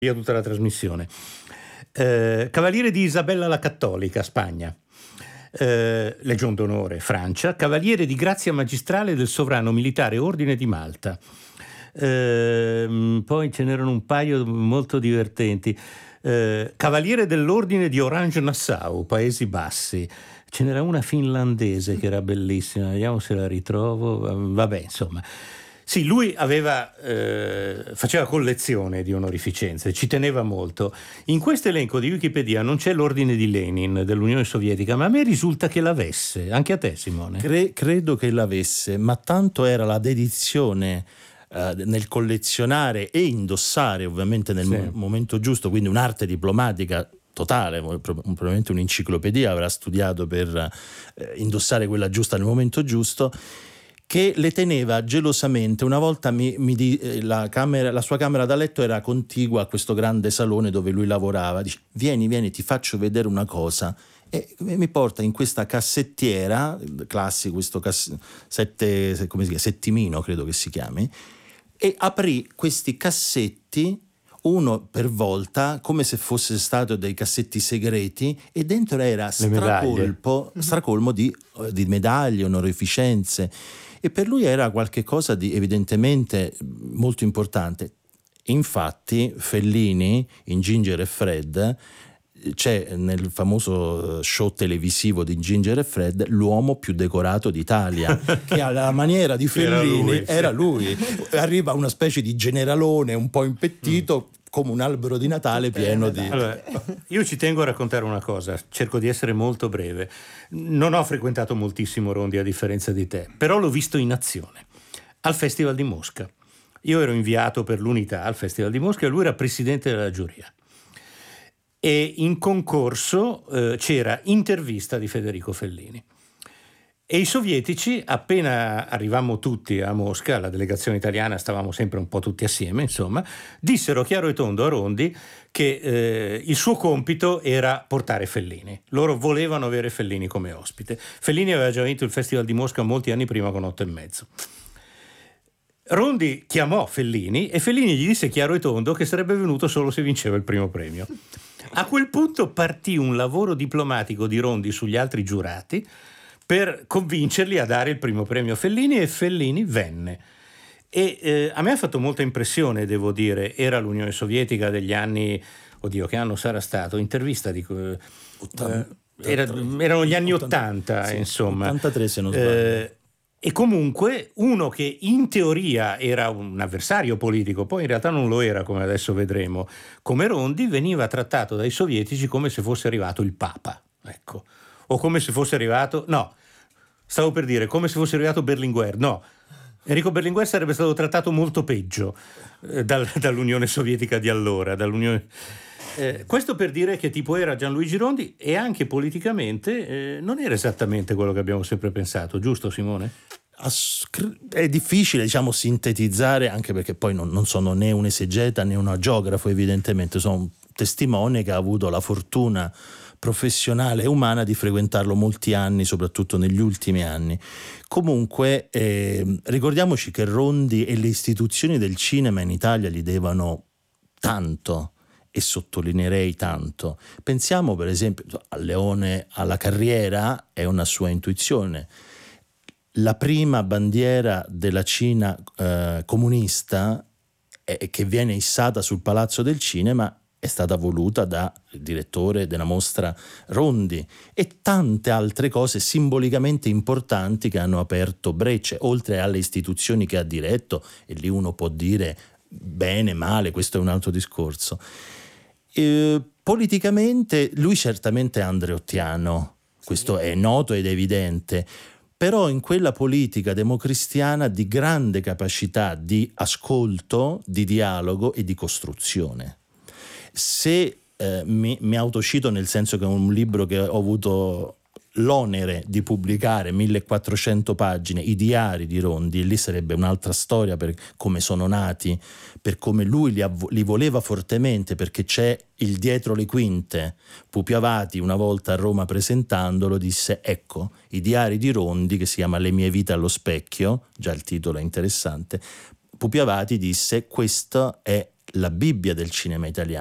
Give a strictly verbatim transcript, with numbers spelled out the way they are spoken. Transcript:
via tutta la trasmissione. Eh, Cavaliere di Isabella la Cattolica, Spagna. Eh, Legion d'Onore, Francia. Cavaliere di Grazia Magistrale del Sovrano Militare Ordine di Malta. Eh, poi ce n'erano un paio molto divertenti. Eh, Cavaliere dell'Ordine di Orange-Nassau, Paesi Bassi. Ce n'era una finlandese che era bellissima, vediamo se la ritrovo. Vabbè, insomma. Sì, lui aveva, eh, faceva collezione di onorificenze, ci teneva molto. In questo elenco di Wikipedia non c'è l'ordine di Lenin dell'Unione Sovietica, ma a me risulta che l'avesse. Anche a te, Simone? Cre- credo che l'avesse, ma tanto era la dedizione eh, nel collezionare e indossare, ovviamente nel sì. mo- momento giusto, quindi un'arte diplomatica totale, probabilmente un'enciclopedia avrà studiato per eh, indossare quella giusta nel momento giusto, che le teneva gelosamente. Una volta mi, mi di, la, camera, la sua camera da letto era contigua a questo grande salone dove lui lavorava. Dice: vieni, vieni, ti faccio vedere una cosa. E mi porta in questa cassettiera, classico, questo cassette, come si chiama? Settimino credo che si chiami, e aprì questi cassetti, uno per volta, come se fosse stato dei cassetti segreti, e dentro era stracolpo, stracolmo di, di medaglie, onorificenze. E per lui era qualche cosa di evidentemente molto importante. Infatti Fellini in Ginger e Fred, c'è nel famoso show televisivo di Ginger e Fred l'uomo più decorato d'Italia, che alla maniera di Fellini era lui, sì. era lui. Arriva una specie di generalone un po' impettito, mm. come un albero di Natale pieno di... Allora, io ci tengo a raccontare una cosa, cerco di essere molto breve. Non ho frequentato moltissimo Rondi a differenza di te, però l'ho visto in azione al Festival di Mosca. Io ero inviato per l'Unità al Festival di Mosca e lui era presidente della giuria. E in concorso eh, c'era Intervista di Federico Fellini. E i sovietici, appena arrivammo tutti a Mosca, la delegazione italiana, stavamo sempre un po' tutti assieme, insomma, dissero chiaro e tondo a Rondi che eh, il suo compito era portare Fellini. Loro volevano avere Fellini come ospite. Fellini aveva già vinto il Festival di Mosca molti anni prima con Otto e mezzo. Rondi chiamò Fellini e Fellini gli disse chiaro e tondo che sarebbe venuto solo se vinceva il primo premio. A quel punto partì un lavoro diplomatico di Rondi sugli altri giurati per convincerli a dare il primo premio a Fellini, e Fellini venne. E eh, a me ha fatto molta impressione, devo dire. Era l'Unione Sovietica degli anni, oddio, che anno sarà stato? Intervista di eh, era, erano gli anni ottanta, sì, insomma. ottantatré se non sbaglio. Eh, e comunque uno che in teoria era un avversario politico, poi in realtà non lo era, come adesso vedremo, come Rondi, veniva trattato dai sovietici come se fosse arrivato il Papa, ecco, o come se fosse arrivato, no, stavo per dire, come se fosse arrivato Berlinguer, no, Enrico Berlinguer sarebbe stato trattato molto peggio eh, dal, dall'Unione Sovietica di allora, dall'Unione... Eh, questo per dire che tipo era Gianluigi Rondi, e anche politicamente eh, non era esattamente quello che abbiamo sempre pensato, giusto Simone? È difficile, diciamo, sintetizzare, anche perché poi non, non sono né un esegeta né un agiografo, evidentemente sono un testimone che ha avuto la fortuna professionale e umana di frequentarlo molti anni, soprattutto negli ultimi anni. Comunque eh, ricordiamoci che Rondi e le istituzioni del cinema in Italia gli devono tanto, e sottolineerei tanto. Pensiamo per esempio a Leone alla carriera, è una sua intuizione. La prima bandiera della Cina eh, comunista eh, che viene issata sul Palazzo del Cinema è stata voluta dal direttore della mostra Rondi, e tante altre cose simbolicamente importanti che hanno aperto brecce, oltre alle istituzioni che ha diretto, e lì uno può dire bene, male, questo è un altro discorso. Eh, politicamente lui certamente è andreottiano, questo è noto ed evidente, però in quella politica democristiana di grande capacità di ascolto, di dialogo e di costruzione. Se eh, mi, mi autocito, nel senso che è un libro che ho avuto l'onere di pubblicare, millequattrocento pagine, i diari di Rondi, e lì sarebbe un'altra storia per come sono nati, per come lui li, av- li voleva fortemente, perché c'è il dietro le quinte. Pupi Avati una volta a Roma presentandolo disse: ecco, i diari di Rondi, che si chiama Le mie vite allo specchio, già il titolo è interessante. Pupi Avati disse: questa è la Bibbia del cinema italiano.